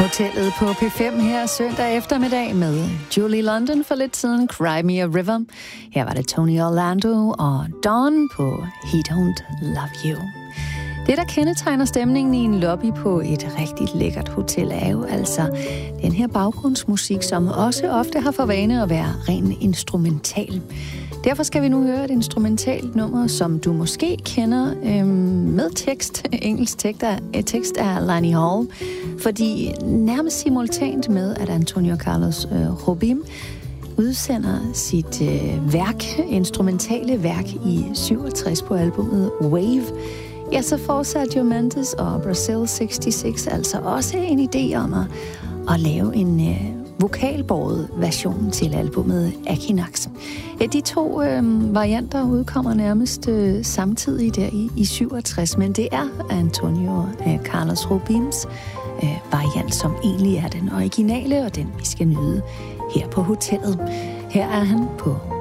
Hotellet på P5 her søndag eftermiddag med Julie London for lidt siden, Cry Me a River. Her var det Tony Orlando og Dawn på He Don't Love You. Det, der kendetegner stemningen i en lobby på et rigtig lækkert hotel, er jo altså den her baggrundsmusik, som også ofte har for vane at være ren instrumental. Derfor skal vi nu høre et instrumentalt nummer, som du måske kender med tekst, engelsk tekst af Lani Hall, fordi nærmest simultant med, at Antonio Carlos Jobim udsender sit instrumentale værk i 67 på albumet Wave, ja, så får Sergio Mendes og Brazil 66 altså også en idé om at lave en vokalbåret version til albumet Equinox. Ja, de to varianter udkommer nærmest samtidig der i 67, men det er Antonio Carlos Jobims variant, som egentlig er den originale og den, vi skal nyde her på hotellet. Her er han på